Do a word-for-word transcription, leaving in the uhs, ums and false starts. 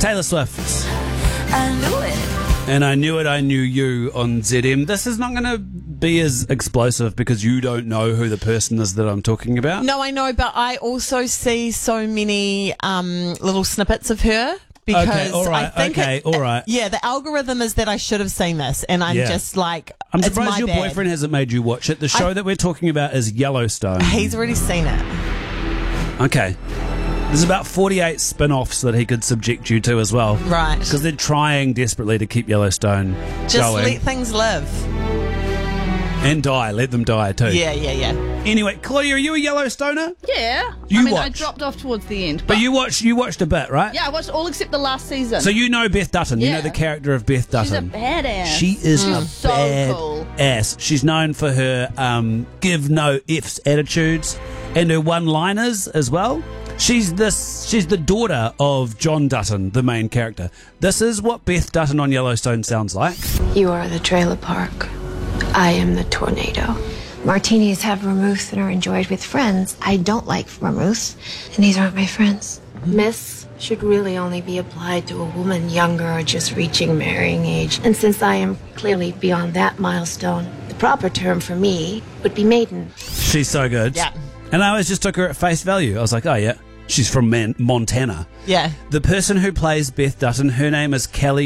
Taylor Swift. I knew it. And I Knew It, I Knew You on Z M. This is not going to be as explosive because you don't know who the person is that I'm talking about. No, I know, but I also see so many um, little snippets of her. Because Okay, all right, I think okay, it, all right. Yeah, the algorithm is that I should have seen this, and I'm Yeah. just like, I'm it's surprised my your bad. boyfriend hasn't made you watch it. The show I- that we're talking about is Yellowstone. He's already seen it. Okay. There's about forty-eight spin-offs that he could subject you to as well. Right. Because they're trying desperately to keep Yellowstone Just going. let things live. And die. Let them die too. Yeah, yeah, yeah. Anyway, Claudia, are you a Yellowstoner? Yeah. You I mean, I watch. dropped off towards the end. But you watched you watched a bit, right? Yeah, I watched all except the last season. So you know Beth Dutton. You know Yeah. the character of Beth She's a Dutton. badass. She is She's a so bad cool. ass. She's known for her um, give no ifs attitudes and her one-liners as well. She's this. She's the daughter of John Dutton, the main character. This is what Beth Dutton on Yellowstone sounds like. You are the trailer park. I am the tornado. Martinis have vermouth and are enjoyed with friends. I don't like vermouth, and these aren't my friends. Miss should really only be applied to a woman younger or just reaching marrying age. And since I am clearly beyond that milestone, the proper term for me would be maiden. She's so good. Yeah. And I always just took her at face value. I was like, oh yeah, she's from Man- Montana. Yeah. The person who plays Beth Dutton, her name is Kelly